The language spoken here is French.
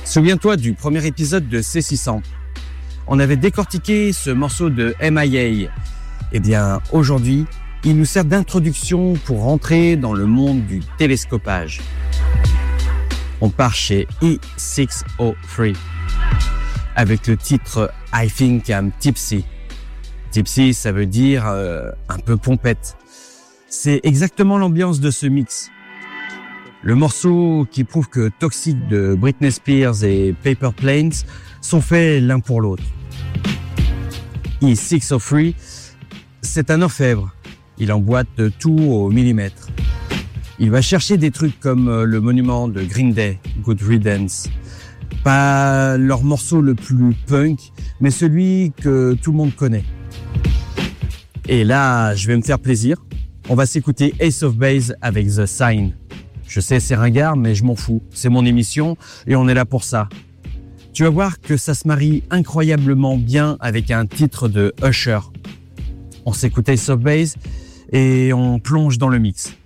Souviens-toi du premier épisode de C600. On avait décortiqué ce morceau de MIA. Eh bien, aujourd'hui, il nous sert d'introduction pour rentrer dans le monde du télescopage. On part chez E603 avec le titre I Think I'm Tipsy. Tipsy, ça veut dire un peu pompette. C'est exactement l'ambiance de ce mix. Le morceau qui prouve que Toxic de Britney Spears et Paper Planes sont faits l'un pour l'autre. E603, c'est un orfèvre. Il emboîte tout au millimètre. Il va chercher des trucs comme le monument de Green Day, Good Riddance. Pas leur morceau le plus punk, mais celui que tout le monde connaît. Et là, je vais me faire plaisir. On va s'écouter Ace of Base avec The Sign. Je sais, c'est ringard, mais je m'en fous. C'est mon émission et on est là pour ça. Tu vas voir que ça se marie incroyablement bien avec un titre de Usher. On s'écoute Ace of Base et on plonge dans le mix.